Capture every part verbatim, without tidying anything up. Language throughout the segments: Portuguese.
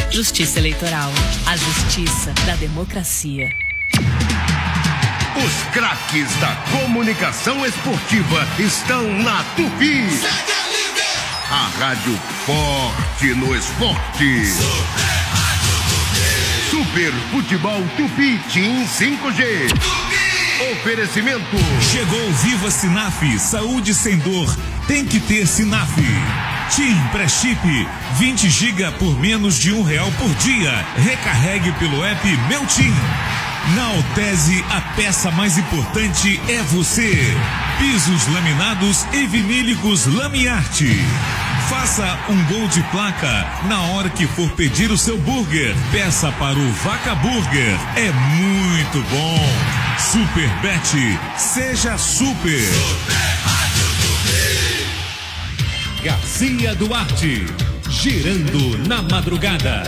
Justiça Eleitoral, a justiça da democracia. Os craques da comunicação esportiva estão na Tupi. A rádio forte no esporte. Super Futebol Tupi Team cinco G. Oferecimento. Chegou o Viva Sinaf, saúde sem dor, tem que ter Sinaf. TIM Pré-Chip, vinte gigas por menos de um real por dia. Recarregue pelo app Meu TIM. Na Altese, a peça mais importante é você. Pisos laminados e vinílicos Lamiarte. Faça um gol de placa na hora que for pedir o seu burger. Peça para o Vaca Burger. É muito bom. Super Bet. Seja super. Garcia Duarte. Girando na madrugada.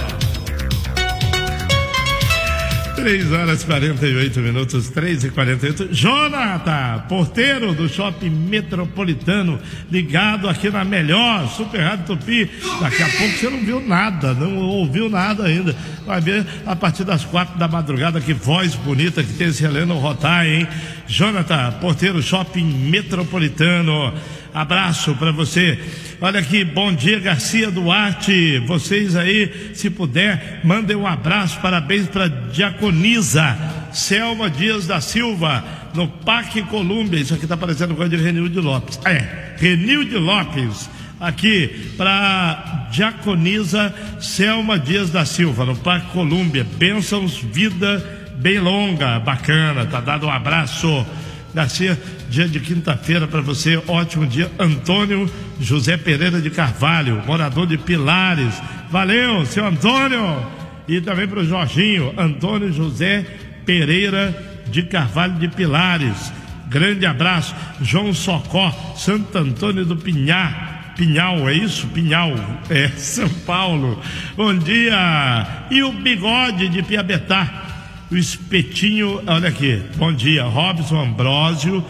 três horas e quarenta e oito minutos, três e quarenta e oito. Jonathan, porteiro do Shopping Metropolitano, ligado aqui na melhor Super Rádio Tupi. Daqui a pouco você não viu nada, não ouviu nada ainda. Vai ver a partir das quatro da madrugada. Que voz bonita que tem esse Heleno Rotai, hein? Jonathan, porteiro Shopping Metropolitano. Abraço para você. Olha aqui, bom dia, Garcia Duarte. Vocês aí, se puder, mandem um abraço, parabéns para Diaconisa Selma Dias da Silva, no Parque Colômbia. Isso aqui tá parecendo coisa de Renilde Lopes. É, Renilde Lopes. Aqui para Diaconisa Selma Dias da Silva, no Parque Colômbia. Bênçãos, vida bem longa, bacana. Tá dado um abraço. Garcia, dia de quinta-feira para você, ótimo dia. Antônio José Pereira de Carvalho, morador de Pilares. Valeu, seu Antônio. E também para o Jorginho, Antônio José Pereira de Carvalho de Pilares. Grande abraço. João Socó, Santo Antônio do Pinhar. Pinhal, é isso? Pinhal, é São Paulo. Bom dia. E o Bigode de Piabetá. O Espetinho, olha aqui, bom dia, Robson Ambrósio,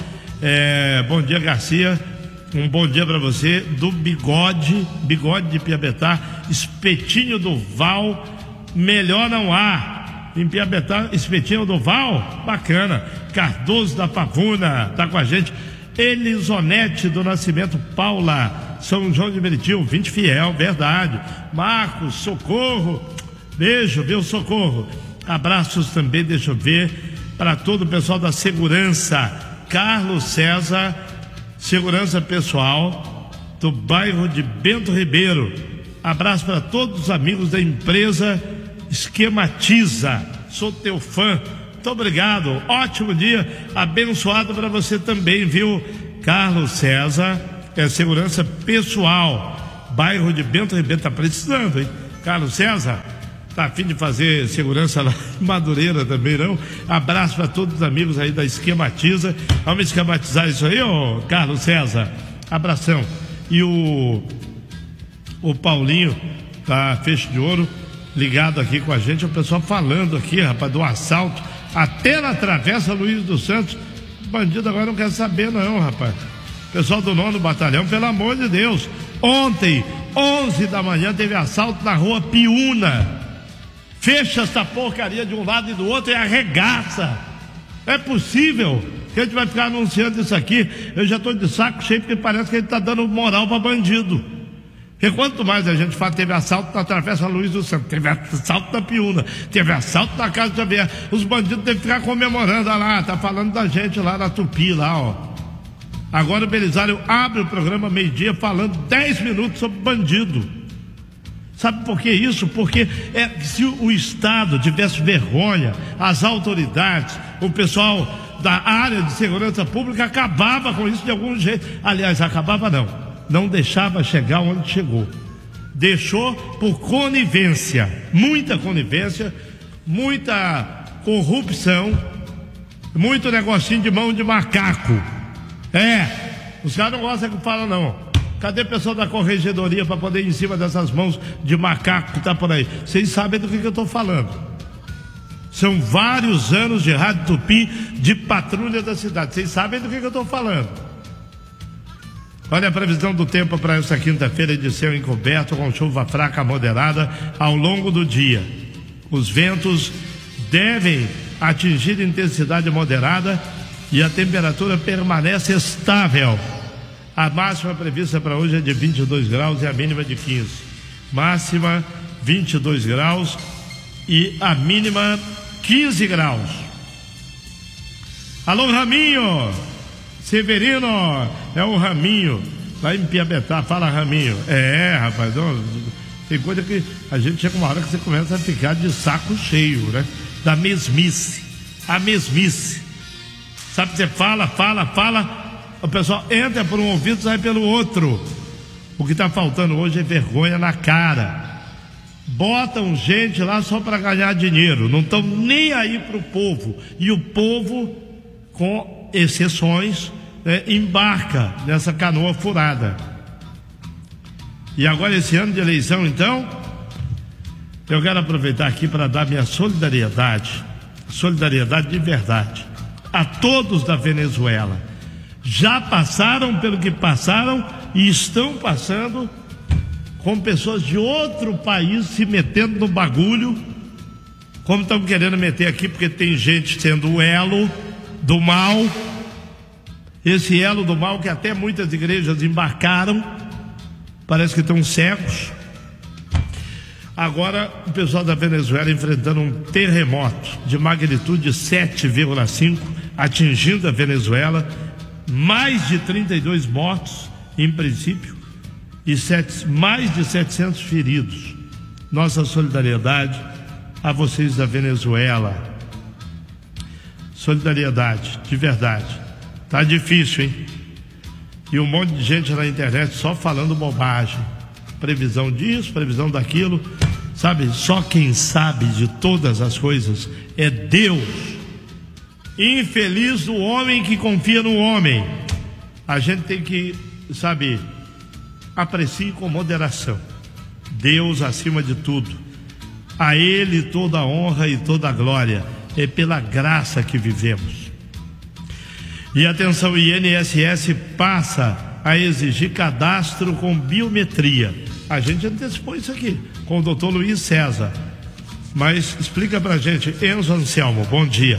é, bom dia, Garcia, um bom dia para você, do Bigode, Bigode de Piabetá, Espetinho do Val, melhor não há, em Piabetá, Espetinho do Val, bacana, Cardoso da Pavuna, tá com a gente, Elisonete do Nascimento Paula, São João de Meriti, vinte fiel, verdade, Marcos, Socorro, beijo, viu, Socorro. Abraços também, deixa eu ver, para todo o pessoal da segurança. Carlos César, segurança pessoal do bairro de Bento Ribeiro. Abraço para todos os amigos da empresa Esquematiza. Sou teu fã. Muito obrigado. Ótimo dia, abençoado para você também, viu? Carlos César, é segurança pessoal, bairro de Bento Ribeiro. Tá precisando, hein? Carlos César. Tá a fim de fazer segurança lá em Madureira também, não? Abraço para todos os amigos aí da Esquematiza. Vamos esquematizar isso aí, ô Carlos César. Abração. E o o Paulinho, tá, Feixe de Ouro, ligado aqui com a gente. O pessoal falando aqui, rapaz, do assalto até na Travessa Luiz dos Santos. O bandido agora não quer saber, não, rapaz. Pessoal do nono Batalhão, pelo amor de Deus. Ontem, onze da manhã, teve assalto na rua Piúna. Fecha essa porcaria de um lado e do outro e arregaça. É possível que a gente vai ficar anunciando isso aqui? Eu já estou de saco cheio, porque parece que ele está dando moral para bandido. Porque quanto mais a gente fala, teve assalto na Travessa Luiz do Santos, teve assalto na Piúna, teve assalto na Casa de Xavier, os bandidos devem ficar comemorando. Olha lá, tá falando da gente lá na Tupi, lá, ó. Agora o Belisário abre o programa meio-dia falando dez minutos sobre bandido. Sabe por que isso? Porque é, se o Estado tivesse vergonha, as autoridades, o pessoal da área de segurança pública acabava com isso de algum jeito. Aliás, acabava não, não deixava chegar onde chegou. Deixou por conivência, muita conivência, muita corrupção, muito negocinho de mão de macaco. É, os caras não gostam que falam não. Cadê o pessoal da corregedoria para poder ir em cima dessas mãos de macaco que tá por aí? Vocês sabem do que, que eu estou falando. São vários anos de Rádio Tupi, de patrulha da cidade. Vocês sabem do que, que eu estou falando. Olha a previsão do tempo para essa quinta-feira de céu encoberto com chuva fraca moderada ao longo do dia. Os ventos devem atingir intensidade moderada e a temperatura permanece estável. A máxima prevista para hoje é de vinte e dois graus e a mínima de quinze. Máxima vinte e dois graus e a mínima quinze graus. Alô, Raminho! Severino, é o Raminho, lá em Piabetá. Fala, Raminho. É, rapaz, não, tem coisa que a gente chega uma hora que você começa a ficar de saco cheio, né? Da mesmice, a mesmice. Sabe, você fala, fala, fala, o pessoal entra por um ouvido e sai pelo outro. O que está faltando hoje é vergonha na cara. Botam gente lá só para ganhar dinheiro, não estão nem aí para o povo. E o povo, com exceções, né, embarca nessa canoa furada. E agora, esse ano de eleição, então, eu quero aproveitar aqui para dar minha solidariedade, solidariedade de verdade, a todos da Venezuela. Já passaram pelo que passaram e estão passando, com pessoas de outro país se metendo no bagulho, como estão querendo meter aqui, porque tem gente sendo o elo do mal, esse elo do mal que até muitas igrejas embarcaram, parece que estão cegos. Agora o pessoal da Venezuela enfrentando um terremoto de magnitude sete vírgula cinco, atingindo a Venezuela, mais de trinta e dois mortos em princípio e sete, mais de setecentos feridos. Nossa solidariedade a vocês da Venezuela. Solidariedade, de verdade. Tá difícil, hein? E um monte de gente na internet só falando bobagem. Previsão disso, previsão daquilo. Sabe, só quem sabe de todas as coisas é Deus. Infeliz o homem que confia no homem. A gente tem que, sabe, aprecie com moderação. Deus acima de tudo. A Ele toda a honra e toda a glória. É pela graça que vivemos. E atenção, o I N S S passa a exigir cadastro com biometria. A gente antecipou isso aqui com o doutor Luiz César. Mas explica pra gente, Enzo Anselmo, bom dia.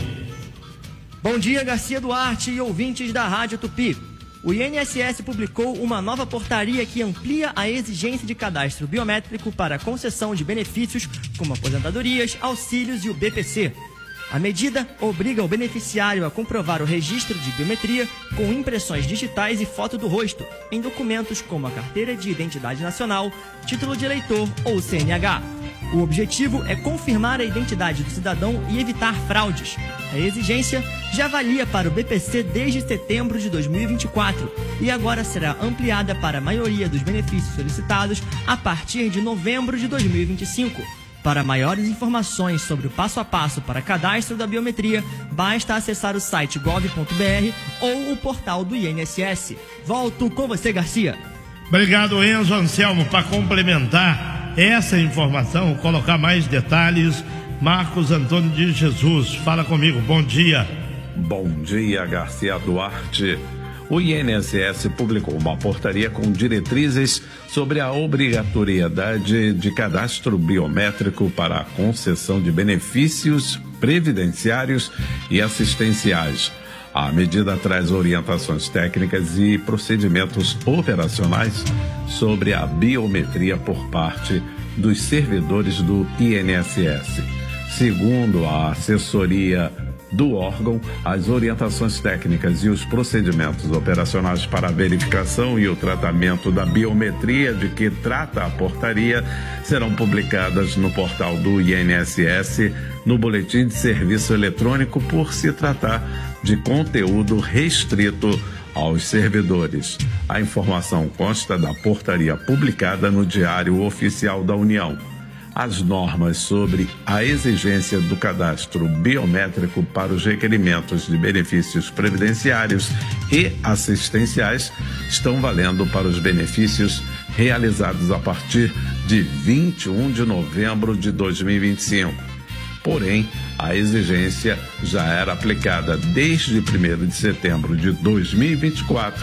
Bom dia, Garcia Duarte e ouvintes da Rádio Tupi. O I N S S publicou uma nova portaria que amplia a exigência de cadastro biométrico para a concessão de benefícios como aposentadorias, auxílios e o B P C. A medida obriga o beneficiário a comprovar o registro de biometria com impressões digitais e foto do rosto em documentos como a Carteira de Identidade Nacional, Título de Eleitor ou C N H. O objetivo é confirmar a identidade do cidadão e evitar fraudes. A exigência já valia para o B P C desde setembro de dois mil e vinte e quatro e agora será ampliada para a maioria dos benefícios solicitados a partir de novembro de dois mil e vinte e cinco. Para maiores informações sobre o passo a passo para cadastro da biometria, basta acessar o site gov ponto br ou o portal do I N S S. Volto com você, Garcia. Obrigado, Enzo Anselmo. Para complementar essa informação, colocar mais detalhes, Marcos Antônio de Jesus. Fala comigo, bom dia. Bom dia, Garcia Duarte. O I N S S publicou uma portaria com diretrizes sobre a obrigatoriedade de cadastro biométrico para a concessão de benefícios previdenciários e assistenciais. A medida traz orientações técnicas e procedimentos operacionais sobre a biometria por parte dos servidores do I N S S. Segundo a assessoria do órgão, as orientações técnicas e os procedimentos operacionais para a verificação e o tratamento da biometria de que trata a portaria serão publicadas no portal do I N S S no Boletim de Serviço Eletrônico por se tratar de conteúdo restrito aos servidores. A informação consta da portaria publicada no Diário Oficial da União. As normas sobre a exigência do cadastro biométrico para os requerimentos de benefícios previdenciários e assistenciais estão valendo para os benefícios realizados a partir de vinte e um de novembro de dois mil e vinte e cinco. Porém, a exigência já era aplicada desde primeiro de setembro de dois mil e vinte e quatro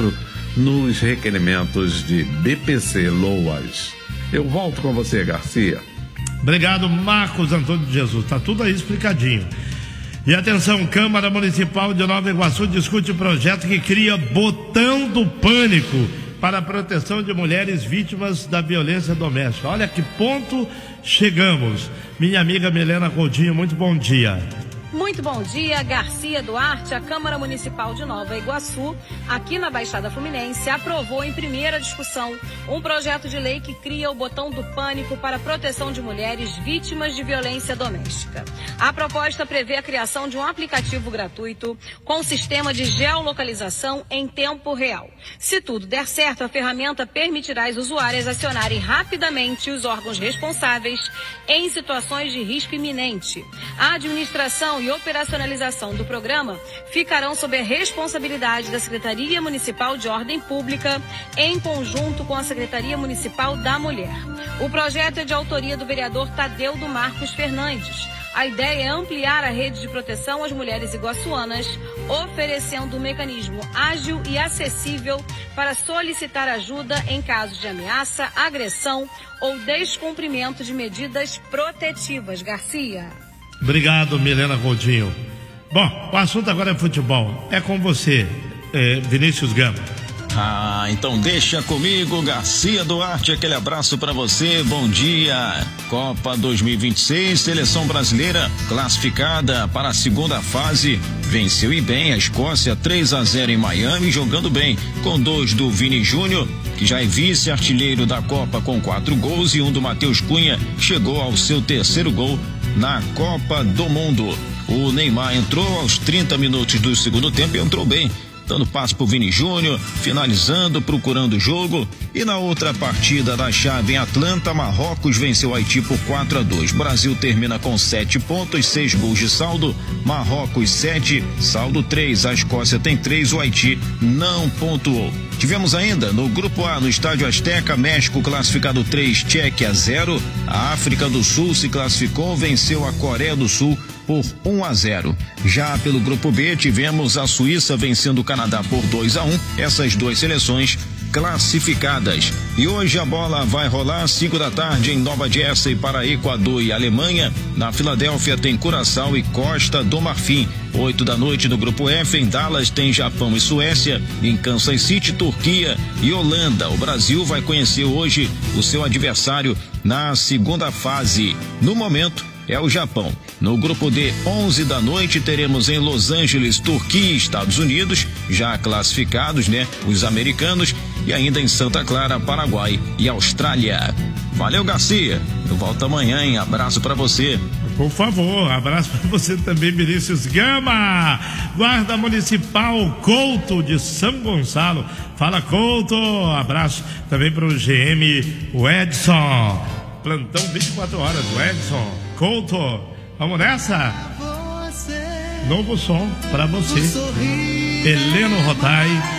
nos requerimentos de B P C Loas. Eu volto com você, Garcia. Obrigado, Marcos Antônio de Jesus. Está tudo aí explicadinho. E atenção, Câmara Municipal de Nova Iguaçu discute projeto que cria botão do pânico para a proteção de mulheres vítimas da violência doméstica. Olha que ponto chegamos. Minha amiga Milena Coutinho, muito bom dia. Muito bom dia, Garcia Duarte. A Câmara Municipal de Nova Iguaçu, aqui na Baixada Fluminense, aprovou em primeira discussão um projeto de lei que cria o botão do pânico para a proteção de mulheres vítimas de violência doméstica. A proposta prevê a criação de um aplicativo gratuito com sistema de geolocalização em tempo real. Se tudo der certo, a ferramenta permitirá às usuárias acionarem rapidamente os órgãos responsáveis em situações de risco iminente. A administração e operacionalização do programa ficarão sob a responsabilidade da Secretaria Municipal de Ordem Pública, em conjunto com a Secretaria Municipal da Mulher. O projeto é de autoria do vereador Tadeu do Marcos Fernandes. A ideia é ampliar a rede de proteção às mulheres iguaçuanas, oferecendo um mecanismo ágil e acessível para solicitar ajuda em casos de ameaça, agressão ou descumprimento de medidas protetivas. Garcia. Obrigado, Milena Coutinho. Bom, o assunto agora é futebol. É com você, é, Vinícius Gama. Ah, então deixa comigo, Garcia Duarte, aquele abraço pra você, bom dia. Copa dois mil e vinte e seis, seleção brasileira classificada para a segunda fase, venceu e bem a Escócia três a zero em Miami, jogando bem, com dois do Vini Júnior, que já é vice-artilheiro da Copa com quatro gols, e um do Matheus Cunha, chegou ao seu terceiro gol na Copa do Mundo. O Neymar entrou aos trinta minutos do segundo tempo e entrou bem, dando passe pro Vini Júnior, finalizando, procurando o jogo. E na outra partida da chave em Atlanta, Marrocos venceu o Haiti por quatro a dois. Brasil termina com sete pontos, seis gols de saldo. Marrocos sete, saldo três. A Escócia tem três, o Haiti não pontuou. Tivemos ainda no Grupo A, no Estádio Azteca, México classificado três, Tchequia zero. A África do Sul se classificou, venceu a Coreia do Sul por um a zero. Já pelo Grupo B, tivemos a Suíça vencendo o Canadá por dois a um. Essas duas seleções classificadas. E hoje a bola vai rolar cinco da tarde em Nova Jersey para Equador e Alemanha. Na Filadélfia tem Curaçao e Costa do Marfim. oito da noite no Grupo F, em Dallas tem Japão e Suécia. Em Kansas City, Turquia e Holanda. O Brasil vai conhecer hoje o seu adversário na segunda fase. No momento, é o Japão. No Grupo D, onze da noite, teremos em Los Angeles, Turquia e Estados Unidos, já classificados, né? Os americanos. E ainda em Santa Clara, Paraguai e Austrália. Valeu, Garcia. Eu volto amanhã, hein? Abraço pra você. Por favor, abraço para você também, Vinícius Gama. Guarda Municipal Couto de São Gonçalo. Fala, Couto. Abraço também para o G M, o Edson. Plantão vinte e quatro horas, o Edson. Couto, vamos nessa? Novo som para você. Heleno Rotai.